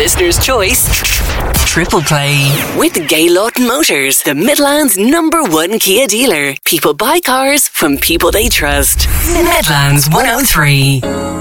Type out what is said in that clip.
Listener's choice Triple Play with Gaylord Motors, the Midlands #1 Kia dealer. People buy cars from people they trust. Midlands 103.